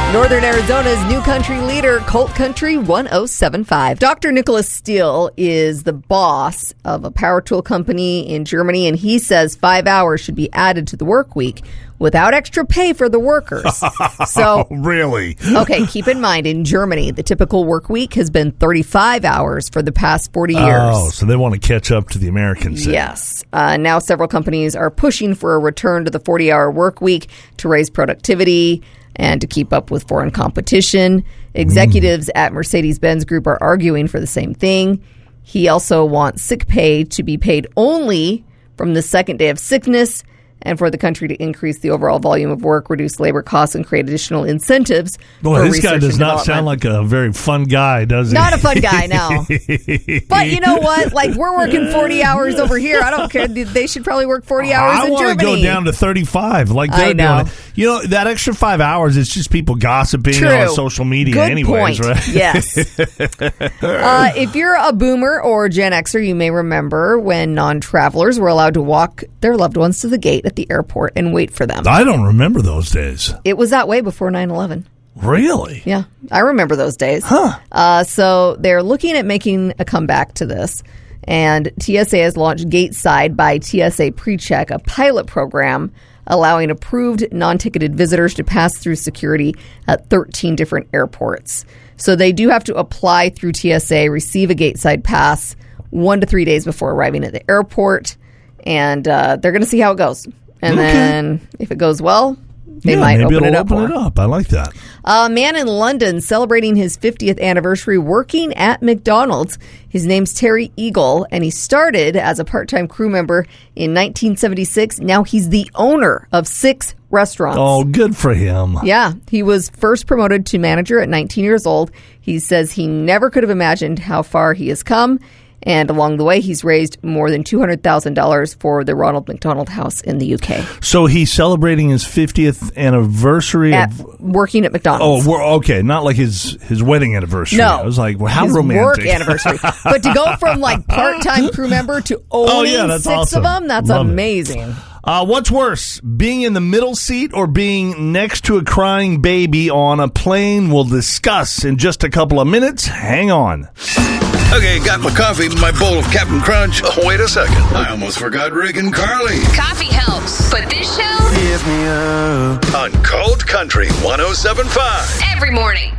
Northern Arizona's new country leader, Colt Country 1075. Dr. Nicholas Steele is the boss of a power tool company in Germany, and he says 5 hours should be added to the work week without extra pay for the workers. So, really? Okay, keep in mind, in Germany, the typical work week has been 35 hours for the past 40 years. Oh, so they want to catch up to the Americans. Yes. Now several companies are pushing for a return to the 40-hour work week to raise productivity and to keep up with foreign competition. Executives at Mercedes-Benz Group are arguing for the same thing. He also wants sick pay to be paid only from the second day of sickness, and for the country to increase the overall volume of work, reduce labor costs, and create additional incentives. Boy, this guy does not sound like a very fun guy, does he? Not a fun guy, no. But you know what? Like, we're working 40 hours over here. I don't care. They should probably work 40 hours in Germany. I want to go down to 35 like they're doing it. You know, that extra 5 hours, it's just people gossiping on social media anyways, right? Yes. If you're a boomer or Gen Xer, you may remember when non-travelers were allowed to walk their loved ones to the gate at the airport and wait for them. I don't remember those days. It was that way before 9/11. Really? Yeah, I remember those days. So they're looking at making a comeback to this. And TSA has launched Gateside by TSA PreCheck, a pilot program allowing approved non-ticketed visitors to pass through security at 13 different airports. So they do have to apply through TSA, receive a Gateside pass 1 to 3 days before arriving at the airport. And they're going to see how it goes. And then if it goes well, they might open it up. I like that. A man in London celebrating his 50th anniversary working at McDonald's. His name's Terry Eagle, and he started as a part-time crew member in 1976. Now he's the owner of 6 restaurants. Oh, good for him. Yeah. He was first promoted to manager at 19 years old. He says he never could have imagined how far he has come. And along the way, he's raised more than $200,000 for the Ronald McDonald House in the UK. So he's celebrating his 50th anniversary of working at McDonald's. Oh, okay. Not like his wedding anniversary. No. I was like, well, how his romantic. Work anniversary. But to go from like part-time crew member to owning 6 awesome. of them, that's amazing. What's worse, being in the middle seat or being next to a crying baby on a plane? We'll discuss in just a couple of minutes. Hang on. Okay, got my coffee, my bowl of Captain Crunch. Oh, wait a second. I almost forgot Rick and Carly. Coffee helps, but this show? On Colt Country 1075. Every morning.